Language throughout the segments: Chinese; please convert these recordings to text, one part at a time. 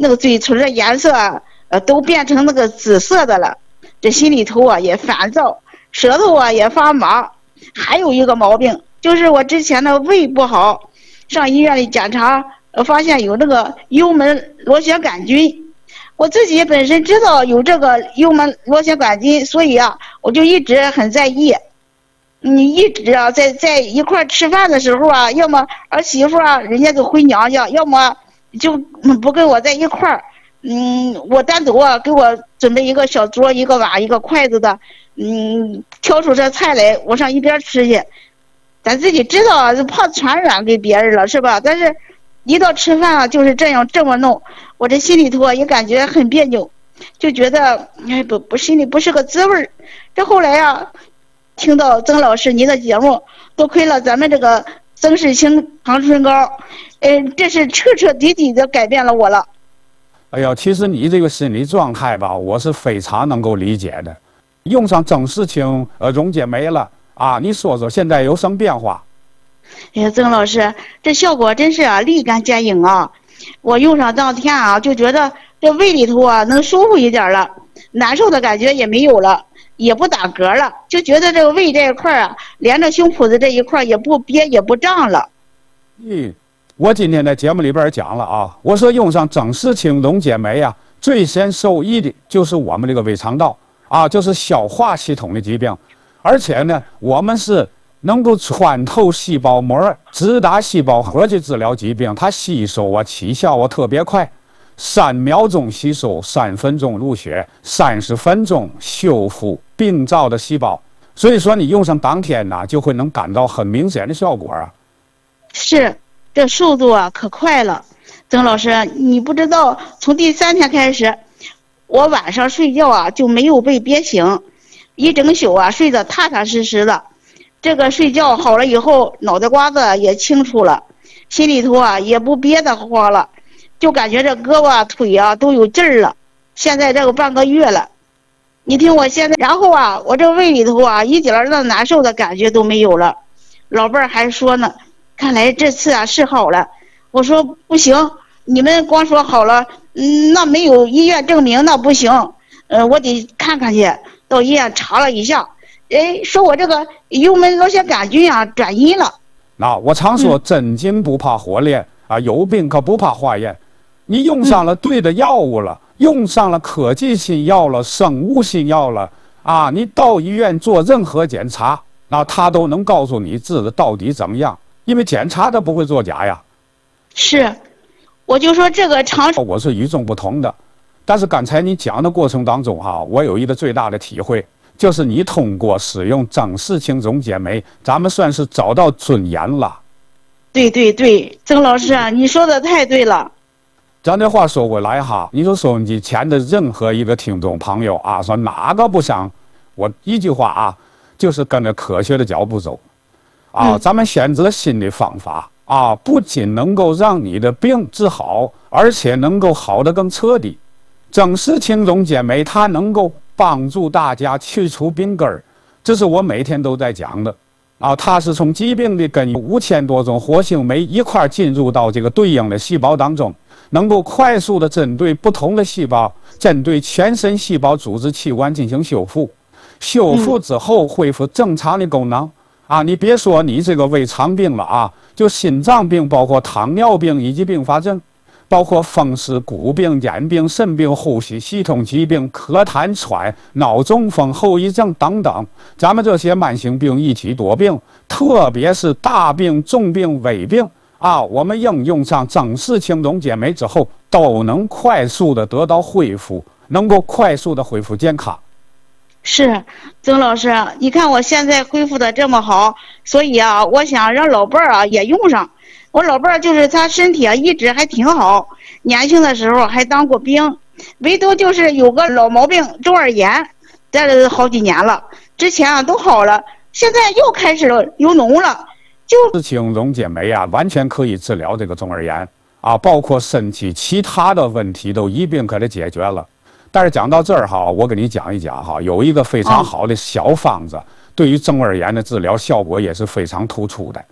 那个嘴唇的颜色都变成那个紫色的了，这心里头啊也烦躁，舌头啊也发麻。还有一个毛病就是我之前的胃不好，上医院里检查，发现有那个幽门螺旋杆菌。我自己本身知道有这个幽门螺旋杆菌，所以啊，我就一直很在意。你一直啊在一块吃饭的时候啊，要么儿媳妇啊人家就回娘家，要么就不跟我在一块儿。我单独啊给我准备一个小桌，一个碗，一个筷子的，挑出这菜来，我上一边吃去。咱自己知道啊，怕传染给别人了，是吧？但是一到吃饭啊，就是这么弄，我这心里头啊也感觉很别扭，就觉得心里不是个滋味儿。这后来啊，听到曾老师您的节目，多亏了咱们这个曾氏清长春膏，这是彻彻底底的改变了我了。 哎呀，其实你这个心理状态吧，我是非常能够理解的。用上曾氏清溶解酶了啊，你说说现在有什么变化？ 哎呀，曾老师，这效果真是啊立竿见影啊！我用上当天啊，就觉得这胃里头啊能舒服一点了，难受的感觉也没有了，也不打嗝了，就觉得这个胃这一块啊，连着胸脯子这一块也不憋也不胀了。 我今天在节目里边讲了啊，我说用上曾氏清溶解酶啊，最先受益的就是我们这个胃肠道啊，就是消化系统的疾病，而且呢，我们是能够穿透细胞膜，直达细胞核去治疗疾病，它吸收啊起效啊特别快，3秒钟吸收，3分钟入血，30分钟修复病灶的细胞。所以说你用上当天呢，就会能感到很明显的效果啊。 是，这速度啊可快了。曾老师，你不知道，从第3天开始，我晚上睡觉啊就没有被憋醒，一整宿啊睡得踏踏实实的。这个睡觉好了以后，脑袋瓜子也清楚了，心里头啊也不憋得慌了，就感觉这胳膊啊腿啊都有劲儿了。现在这个半个月了，你听我现在，然后啊我这胃里头啊一点儿的难受的感觉都没有了。老伴儿还说呢，看来这次啊是好了。我说不行，你们光说好了，那没有医院证明那不行，我得看看去。到医院查了一下，说我这个幽门螺旋杆菌啊转阴了。 那我常说真金不怕火炼啊，有病可不怕化验。你用上了对的药物了，用上了科技新药了，生物新药了啊，你到医院做任何检查，那他都能告诉你治的到底怎么样，因为检查他不会作假呀。 是，我就说这个我是与众不同的。但是刚才你讲的过程当中哈，我有一个最大的体会，就是你通过使用曾氏清溶解酶，咱们算是找到尊严了。 对对对，曾老师啊，你说的太对了。 咱这话说回来哈，你说收音机前的任何一个听众朋友啊，说哪个不想，我一句话啊，就是跟着科学的脚步走啊，咱们选择新的方法啊，不仅能够让你的病治好，而且能够好得更彻底。曾氏清溶解酶它能够帮助大家去除病根儿，这是我每天都在讲的啊。它是从疾病的根5000多种活性酶一块进入到这个对应的细胞当中，能够快速的针对不同的细胞，针对全身细胞组织器官进行修复，修复之后恢复正常的功能啊。你别说你这个胃肠病了啊，就心脏病，包括糖尿病以及并发症，包括风湿、骨病、眼病、肾病、呼吸系统疾病、咳痰喘、脑中风后遗症等等，咱们这些慢性病一起多病，特别是大病、重病、危病啊，我们应用上曾氏清溶解酶之后，都能快速的得到恢复，能够快速的恢复健康。 是，曾老师，你看我现在恢复的这么好，所以啊，我想让老伴儿啊也用上。我老伴儿就是他身体啊一直还挺好，年轻的时候还当过兵，唯独就是有个老毛病中耳炎，带了好几年了，之前啊都好了，现在又开始了有脓了。 氏清溶解酶啊，完全可以治疗这个中耳炎啊，包括身体其他的问题都一并给它解决了。但是讲到这儿哈，我给你讲一讲哈，有一个非常好的小方子，对于中耳炎的治疗效果也是非常突出的。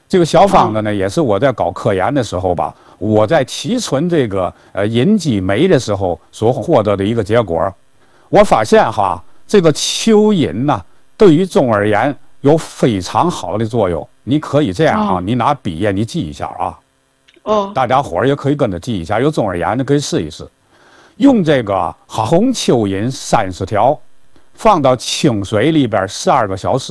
这个小方子呢，也是我在搞科研的时候吧，我在提纯这个银基酶的时候所获得的一个结果。我发现哈，这个蚯蚓呢，对于中耳炎有非常好的作用。你可以这样啊，你拿笔呀，你记一下啊。大家伙儿也可以跟着记一下，有中耳炎的可以试一试。用这个红蚯蚓30条，放到清水里边12个小时。